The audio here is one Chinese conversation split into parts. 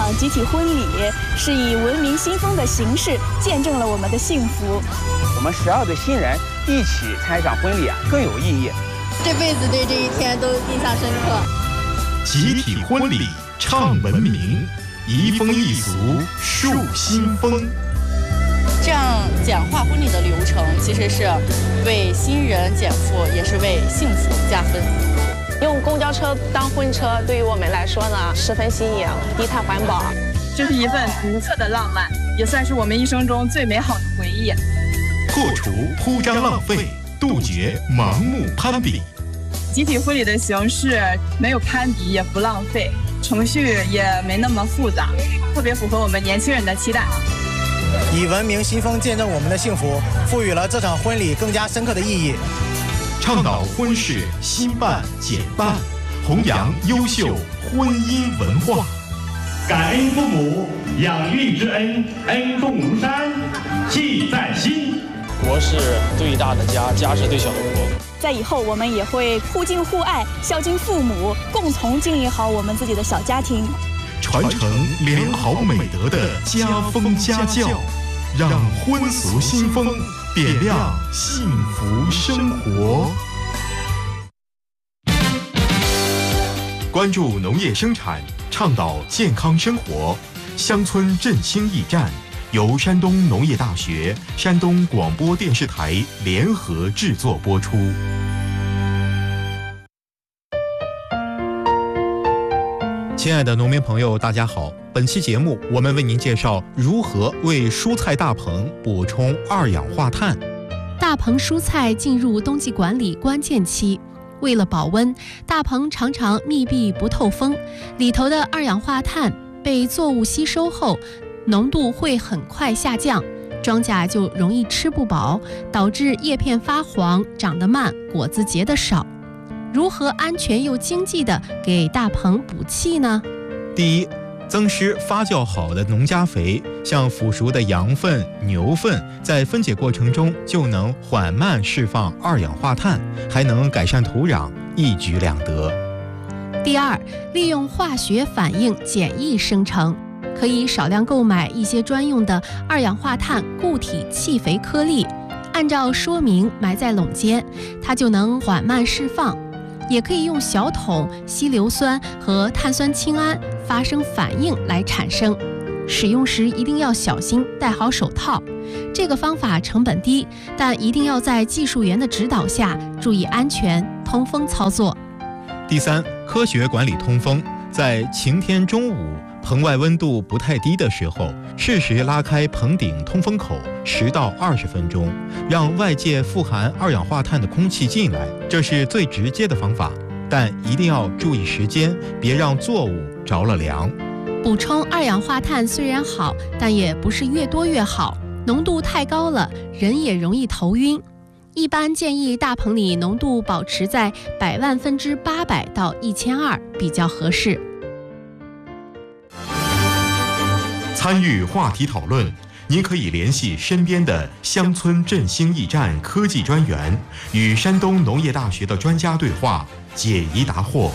场集体婚礼，是以文明新风的形式见证了我们的幸福。 我们12对新人一起参与一场婚礼更有意义。 这辈子对这一天都印象深刻。 集体婚礼唱文明，移风易俗树新风。 这样简化婚礼的流程，其实是为新人减负，也是为幸福加分。 用公交车当婚车，对于我们来说呢，十分新颖，低碳环保。 这是一份独特的浪漫，也算是我们一生中最美好的回忆。 破除铺张浪费，杜绝盲目攀比。 集体婚礼的形式没有攀比，也不浪费，程序也没那么复杂，特别符合我们年轻人的期待。 以文明新风见证我们的幸福，赋予了这场婚礼更加深刻的意义。 倡导婚事新办简办，弘扬优秀婚姻文化。 感恩父母养育之恩，恩重如山，记在心。 国是最大的家，家是最小的国。 在以后，我们也会互敬互爱，孝敬父母，共同经营好我们自己的小家庭， 传承良好美德的家风家教，让婚俗新风点亮幸福生活。关注农业生产，倡导健康生活，乡村振兴驿站由山东农业大学、山东广播电视台联合制作播出。亲爱的农民朋友，大家好！本期节目，我们为您介绍如何为蔬菜大棚补充二氧化碳。 大棚蔬菜进入冬季管理关键期，为了保温，大棚常常密闭不透风，里头的二氧化碳被作物吸收后，浓度会很快下降，庄稼就容易吃不饱，导致叶片发黄、长得慢、果子结得少。如何安全又经济地给大棚补气呢？ 第一，增施发酵好的农家肥，像腐熟的羊粪、牛粪，在分解过程中就能缓慢释放二氧化碳，还能改善土壤，一举两得。 第二，利用化学反应简易生成，可以少量购买一些专用的二氧化碳固体气肥颗粒，按照说明埋在垄间，它就能缓慢释放。也可以用小桶稀硫酸和碳酸氢铵发生反应来产生，使用时一定要小心，戴好手套。这个方法成本低，但一定要在技术员的指导下，注意安全，通风操作。 第三，科学管理通风，在晴天中午，棚外温度不太低的时候，适时拉开棚顶通风口10到20分钟，让外界富含二氧化碳的空气进来，这是最直接的方法，但一定要注意时间，别让作物着了凉。 补充二氧化碳虽然好，但也不是越多越好，浓度太高了，人也容易头晕。一般建议大棚里浓度保持在800,000%到1200比较合适。 参与话题讨论，您可以联系身边的乡村振兴驿站科技专员，与山东农业大学的专家对话，解疑答惑。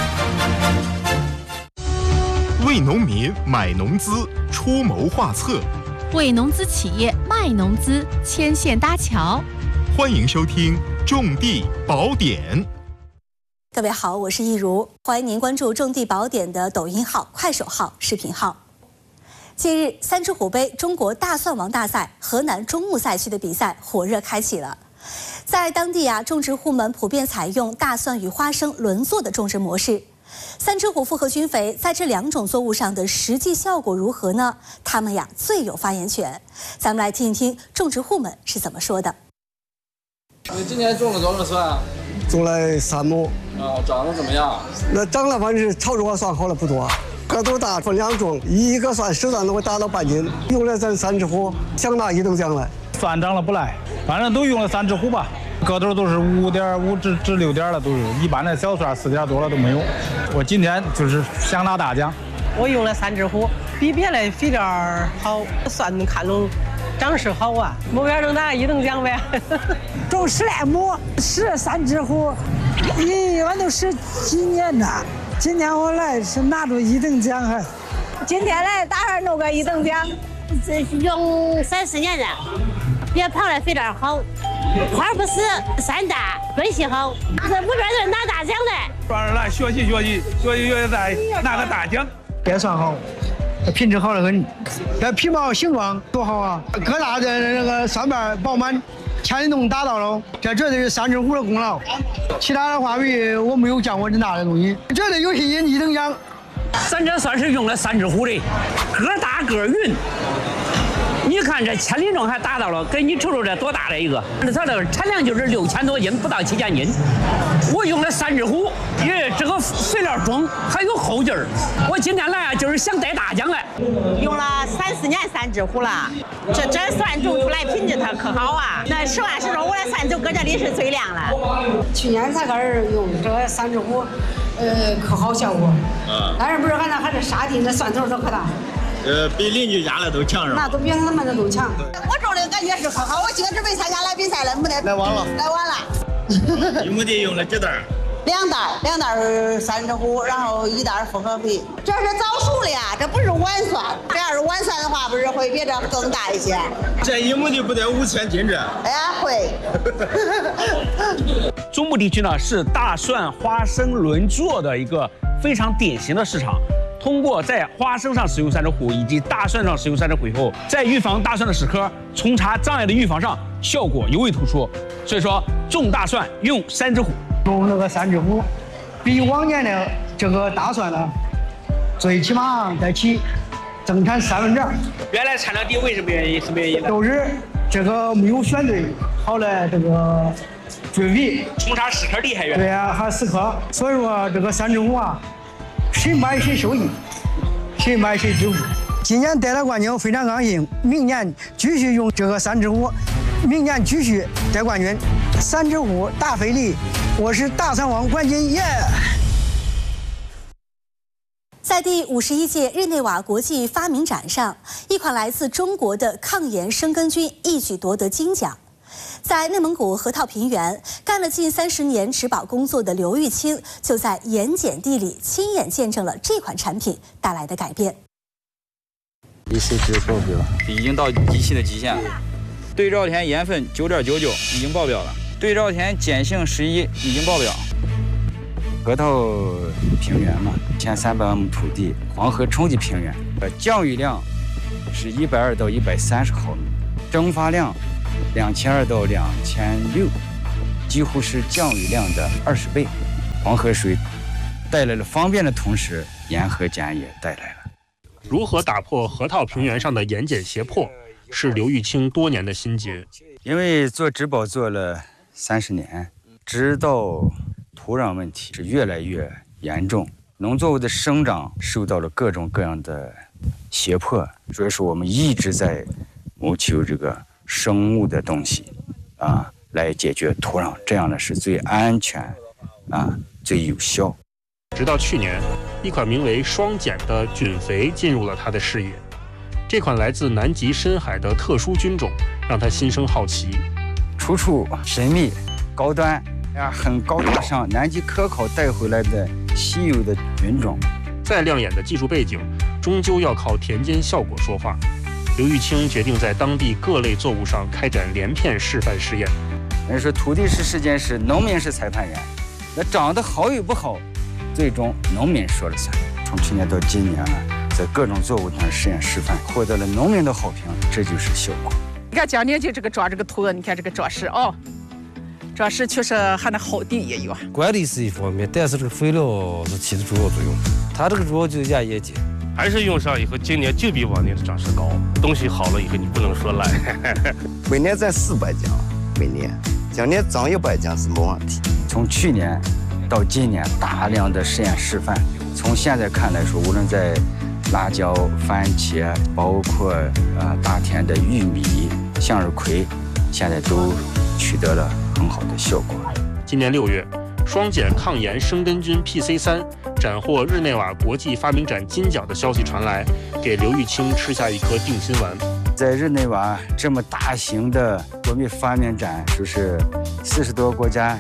为农民买农资，出谋划策； 为农资企业卖农资，牵线搭桥。 欢迎收听《种地宝典》。 各位好，我是易如，欢迎您关注《种地宝典》的抖音号、快手号、视频号。近日，三只虎杯中国大蒜王大赛河南中牟赛区的比赛火热开启了。在当地种植户们普遍采用大蒜与花生轮作的种植模式。三只虎复合菌肥在这2种作物上的实际效果如何呢？他们最有发言权。咱们来听一听种植户们是怎么说的。 你今年种了多少蒜啊？ 种了3亩。 长得怎么样？ 那长了反正是超出我算好了不多。个头大，分2种，一个蒜手上都会达到半斤。用了咱3只虎，想拿1等奖来。 蒜长了不赖，反正都用了3只虎吧。个头都是5.5至6点了，都是一般的小蒜4点多了都没有。我今天就是想拿大奖。 我用了3只虎，比别的肥料好，蒜看中长势好啊，目标能拿1等奖呗。 种10来亩，13只虎，一般都10几年了。今天我来是拿着1等奖还。 今天来打算弄个1等奖， 这用3、4年了，别胖了肥点好，花不死，山大，根系好，这目标就是拿大奖的。 抓着来学习，再拿个大奖。 别算好，品质好得很，这皮毛形状多好啊！疙瘩的那个上面饱满，前动达到了，这绝对是3只虎的功劳。其他的话比我没有见过这大的东西，绝对有信心1等奖。 咱这算是用了3只虎的，个大个匀。你看这千斤重还达到了，给你瞅瞅这多大的一个！它这个产量就是6000多斤，不到7000斤。我用了3只虎，因为这个肥料重，还有后劲儿。我今天来啊，就是想带大奖来。 用了3、4年3只虎了，这算种出来品质它可好啊！那实话实说，我的蒜就搁这里是最亮了。 去年才开始用这个3只虎，可好效果。但是不是俺这沙地那蒜头都可大。 比邻居家的都强是吧？ 那都比他们的都强。 我种的感觉是可好，我今天准备参加来比赛了，没得。 来晚了。1亩地用了几袋 ？2袋3只虎，然后1袋复合肥。这是早熟的呀，这不是晚蒜。这要是晚蒜的话，不是会比这更大一些。 这1亩地不得5000斤这？ 哎呀，会。 中部地区呢是大蒜、花生轮作的一个非常典型的市场。通过在花生上使用3只虎，以及大蒜上使用3只虎以后，在预防大蒜的屎壳、虫茬障碍的预防上效果尤为突出。所以说，种大蒜用3只虎。 用那个3只虎，比往年的这个大蒜呢，最起码得起增产2%。 原来产量低，为什么原因？什么原因呢？ 都是这个没有选对好的这个菌肥， 虫茬屎壳厉害。 对啊，还屎壳。所以说这个3只虎啊。谁买谁受益，谁买谁致富。今年得了冠军，非常高兴。明年继续用这个3只虎，明年继续得冠军。3只虎大费力，我是大蒜王冠军耶！ 在第51届日内瓦国际发明展上，一款来自中国的抗炎生根菌一举夺得金奖。在内蒙古河套平原干了近30年植保工作的刘玉清，就在盐碱地里亲眼见证了这款产品带来的改变。 ECG 报表已经到仪器的极限了，对照田盐分9.99已经爆表了，对照田碱性11已经爆表。河套平原嘛，1300万亩土地，黄河冲积平原，降雨量是120到130毫米，蒸发量2200到2600，几乎是降雨量的20倍。黄河水带来了方便的同时，盐和碱也带来了。 如何打破河套平原上的盐碱胁迫，是刘玉清多年的心结。 因为做植保做了30年，直到土壤问题是越来越严重，农作物的生长受到了各种各样的胁迫，所以说我们一直在谋求这个生物的东西来解决土壤，这样呢是最安全最有效。 直到去年，一款名为双碱的菌肥进入了他的视野。这款来自南极深海的特殊菌种让他心生好奇， 楚楚神秘高端很高大上，南极科考带回来的稀有的菌种。 再亮眼的技术背景终究要靠田间效果说话。刘玉清决定在当地各类作物上开展连片示范试验。 人说土地是实践是农民是裁判员，那长得好与不好最终农民说了算。从去年到今年在各种作物上实验示范，获得了农民的好评，这就是效果。 你看今年就这个抓这个土，你看这个抓实抓实确实还能好地也有。 管理是一方面，但是这个肥料是起的主要作用。它这个主要就是压盐碱， 还是用上以后，今年就比往年的长势高。东西好了以后，你不能说赖。 每年在400斤，每年，今年涨100斤是没问题。 从去年到今年，大量的实验示范。从现在看来说，无论在辣椒、番茄，包括大田的玉米、向日葵，现在都取得了很好的效果。 今年6月，双碱抗炎生根菌 PC3 斩获日内瓦国际发明展金奖的消息传来，给刘玉清吃下一颗定心丸。 在日内瓦这么大型的国民发明展，就是40多个国家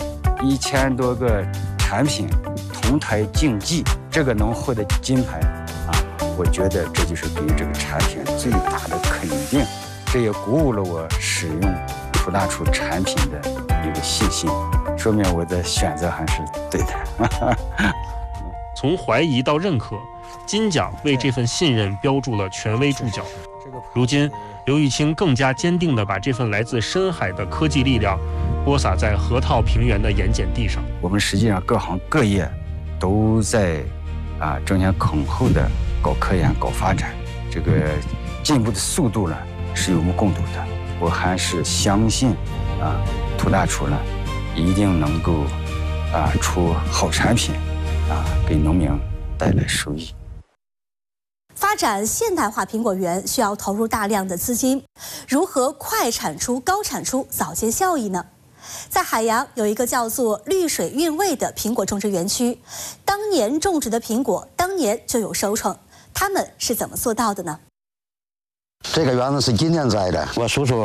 ，1000多个产品同台竞技，这个能获得金牌我觉得这就是对这个产品最大的肯定，这也鼓舞了我使用涂大厨产品的一个信心，说明我的选择还是对的。 从怀疑到认可，金奖为这份信任标注了权威注脚。如今，刘玉清更加坚定地把这份来自深海的科技力量播撒在河套平原的盐碱地上。 我们实际上各行各业都在争先恐后的搞科研、搞发展，这个进步的速度呢是有目共睹的。我还是相信涂大厨呢一定能够出好产品给农民带来收益。 发展现代化苹果园需要投入大量的资金，如何快产出、高产出、早见效益呢？在海洋有一个叫做绿水韵味的苹果种植园区，当年种植的苹果当年就有收成，他们是怎么做到的呢？ 这个园子是今年栽的，我数数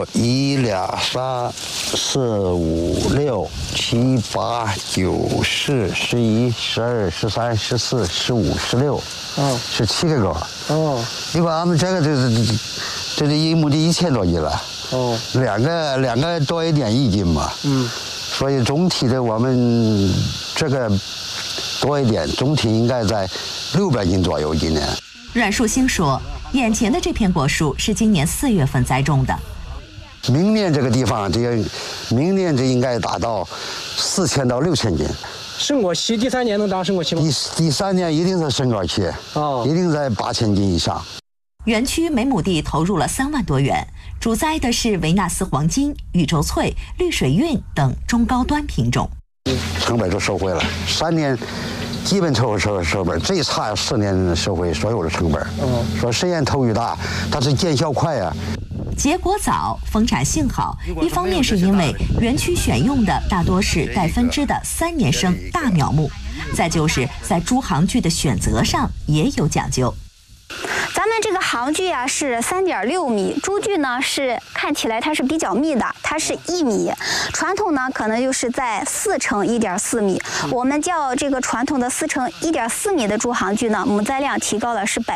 ，1、2、3、4、5、6、7、8、9、10、11、12、13、14、15、16，是7个果。你把俺们这个这一亩地1000多斤了。两个多一点1斤嘛。所以总体的我们这个多一点，总体应该在600斤左右今年。 阮树兴说，眼前的这片果树是今年4月份栽种的。 明年这个地方，明年应该达到4000到6000斤。 升果期第3年能达升果期吗？ 第3年一定是升果期，一定在8000斤以上。 园区每亩地投入了3万多元，主栽的是维纳斯黄金、宇宙翠、绿水韵等中高端品种。 成本就收回了，3年基本收本，最差4年收回所有的成本。说实验投入大，但是见效快啊。 结果早，丰产性好，一方面是因为园区选用的大多是带分枝的3年生大苗木，再就是在株行距的选择上也有讲究。 咱们这个行距啊是3.6米，株距呢是看起来它是比较密的，它是1米。传统呢可能就是在4乘1.4米，我们叫这个传统的4乘1.4米的株行距呢，母栽量提高了是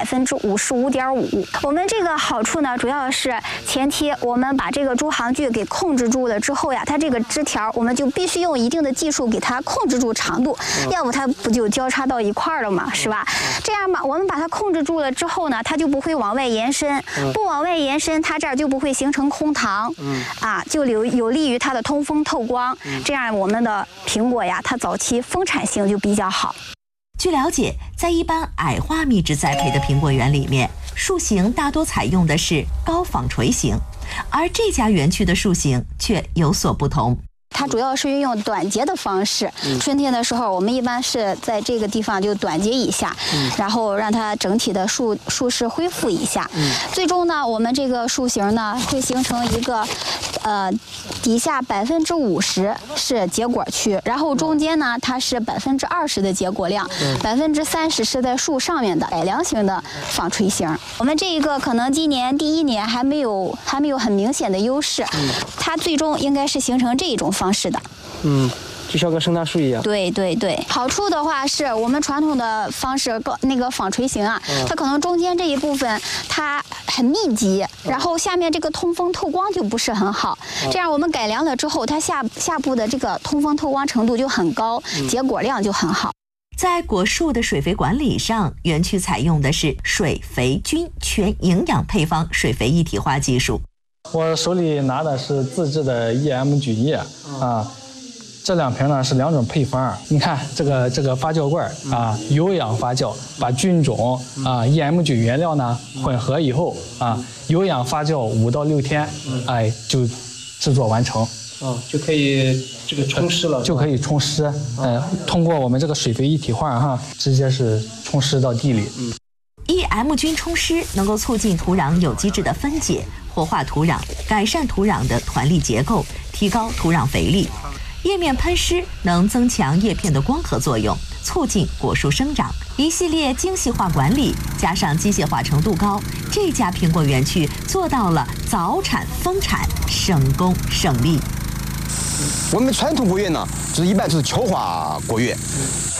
55.5%。我们这个好处呢，主要是前提我们把这个株行距给控制住了之后呀，它这个枝条我们就必须用一定的技术给它控制住长度，要不它不就交叉到一块儿了嘛，是吧？这样吧，我们把它控制住了之后呢，它就不会往外延伸，不往外延伸，它这儿就不会形成空膛，就有利于它的通风透光，这样我们的苹果呀，它早期丰产性就比较好。 据了解，在一般矮化密植栽培的苹果园里面，树形大多采用的是高纺锤形，而这家园区的树形却有所不同。 它主要是运用短结的方式，春天的时候我们一般是在这个地方就短结一下，然后让它整体的树势恢复一下，最终呢我们这个树形呢会形成一个底下50%是结果区，然后中间呢它是20%的结果量，30%是在树上面的改良型的纺锤形。我们这一个可能今年第1年还没有很明显的优势，它最终应该是形成这一种方式的。 就像个圣诞树一样。 对对对，好处的话是我们传统的方式那个纺锤形啊，它可能中间这一部分它很密集，然后下面这个通风透光就不是很好。这样我们改良了之后，它下部的这个通风透光程度就很高，结果量就很好。 在果树的水肥管理上，园区采用的是水肥菌全营养配方水肥一体化技术。 我手里拿的是自制的 EM 菌液这2瓶呢是2种配方。你看这个发酵罐有氧发酵，把菌种EM 菌原料呢混合以后有氧发酵5到6天，就制作完成。 就可以这个冲湿了， 就可以冲湿。通过我们这个水肥一体化直接是冲湿到地里。 EM 菌冲湿能够促进土壤有机质的分解，活化土壤，改善土壤的团粒结构，提高土壤肥力。叶面喷湿能增强叶片的光合作用，促进果树生长。一系列精细化管理加上机械化程度高，这家苹果园区做到了早产丰产，省工省力。 我们传统果园呢，一般是球化果园，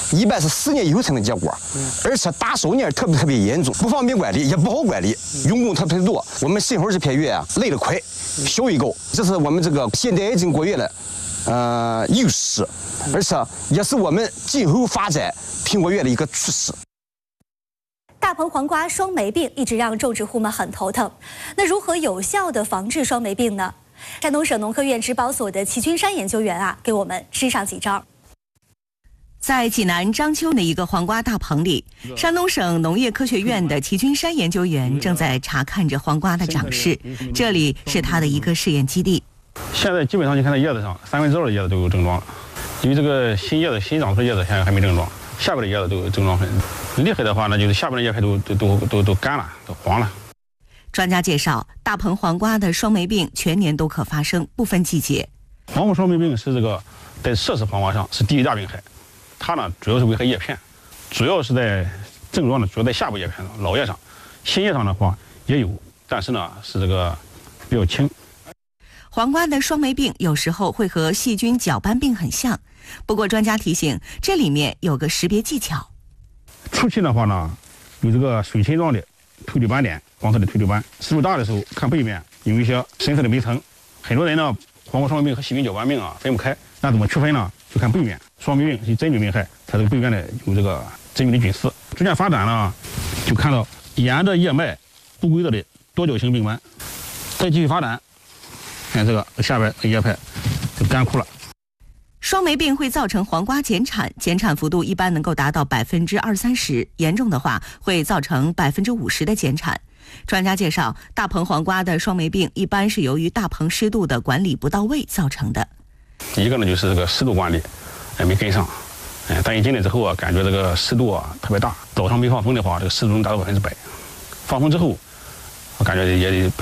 一般是10年以后才能结果，而且大手呢特别严重，不方便管理，也不好管理，用工特别多。我们新猴这片月啊，累得快，效益高，这是我们这个现在已经过月了，优势，而且也是我们今后发展苹果园的一个趋势。 大棚黄瓜双霉病一直让种植户们很头疼，那如何有效地防治双霉病呢？山东省农科院植保所的齐君山研究员给我们支上几招。 在济南章丘的一个黄瓜大棚里，山东省农业科学院的齐君山研究员正在查看着黄瓜的长势，这里是他的一个试验基地。 现在基本上你看到叶子上2/3的叶子都有症状了，因为这个新长出的叶子现在还没症状，下边的叶子都有症状很厉害的话呢，就是下边的叶片都干了，都黄了。 专家介绍，大棚黄瓜的双霉病全年都可发生，不分季节。 黄瓜双霉病是这个在摄氏黄瓜上是第一大病害，它呢主要是危害叶片，主要是在症状呢主要在下部叶片上，老叶上，新叶上的话也有，但是呢是这个比较轻。 黄瓜的双霉病有时候会和细菌角斑病很像，不过专家提醒，这里面有个识别技巧。 初期的话呢，有这个水青状的推绿斑点，黄色的推绿斑，湿度大的时候看背面有一些深色的霉层。很多人呢，黄瓜双霉病和细菌角斑病分不开，那怎么区分呢？就看背面，双霉病是真菌病害，它这个背面呢有这个真菌的菌丝。逐渐发展呢，就看到沿着叶脉不规则的多角形病斑，再继续发展，看这个下边叶片就干枯了。 双霉病会造成黄瓜减产，减产幅度一般能够达到20%-30%，严重的话会造成50%的减产。专家介绍，大棚黄瓜的双霉病一般是由于大棚湿度的管理不到位造成的。 一个呢就是这个湿度管理没跟上，但一进来之后感觉这个湿度特别大，早上没放风的话，这个湿度能达到100%，放风之后，我感觉也得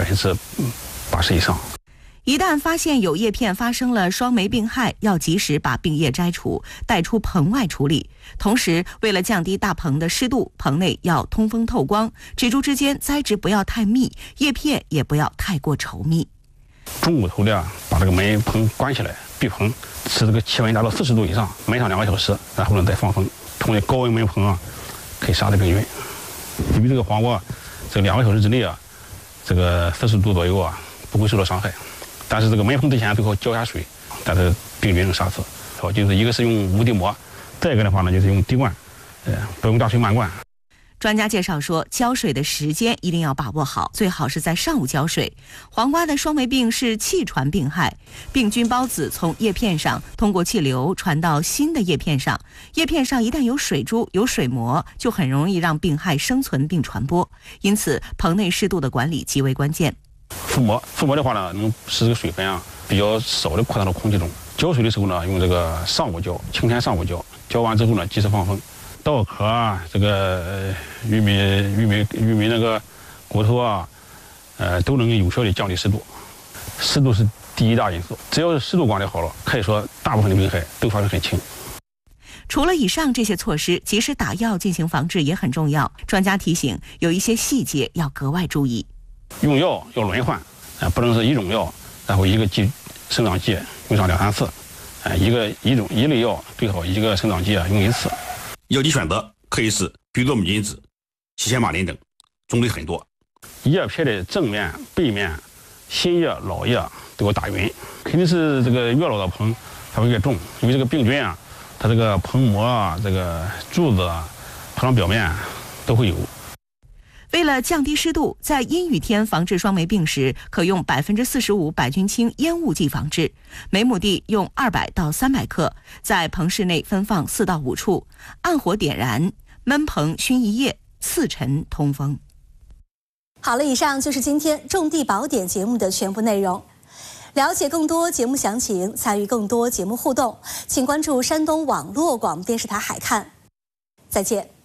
80%以上。 一旦发现有叶片发生了双霉病害，要及时把病叶摘除，带出棚外处理。同时，为了降低大棚的湿度，棚内要通风透光，植株之间栽植不要太密，叶片也不要太过稠密。 中午头的把这个门棚关起来，闭棚，使这个气温达到40度以上，焖上2个小时，然后呢再放风。通过高温焖棚可以杀死病菌。因为这个黄瓜，这2个小时之内这个40度左右不会受到伤害。但是这个焖棚之前最好浇下水，但是病菌能杀死。就是一个是用无滴膜，再一个的话呢就是用滴灌，不用大水漫灌。 专家介绍说，浇水的时间一定要把握好，最好是在上午浇水。黄瓜的双霉病是气传病害，病菌孢子从叶片上通过气流传到新的叶片上，叶片上一旦有水珠、有水膜，就很容易让病害生存并传播。因此，棚内湿度的管理极为关键。 覆膜的话呢，能使这个水分比较少的扩散到空气中。浇水的时候呢，用这个上午浇，晴天上午浇，浇完之后呢，及时放风。稻壳这个玉米那个骨头都能有效的降低湿度。湿度是第一大因素，只要是湿度管理好了，可以说大部分的病害都发生很轻。 除了以上这些措施，及时打药进行防治也很重要。专家提醒，有一些细节要格外注意。 用药要轮换，不能是一种药，然后一个生长剂用上2-3次，一类药最好一个生长剂用1次。 药剂选择可以是比洛姆金酯、西氙马林等，种类很多。 叶片的正面、背面、新叶、老叶都要打匀，肯定是这个越老的棚它会越重，因为这个病菌它这个棚膜这个柱子棚上表面都会有。 为了降低湿度，在阴雨天防治双霉病时，可用45%百菌清烟雾剂防治，每亩地用200到300克，在棚室内分放4到5处，按火点燃，焖棚熏1夜，4晨通风。 好了，以上就是今天种地宝典节目的全部内容。了解更多节目详情，参与更多节目互动，请关注山东网络广播电视台海看。再见。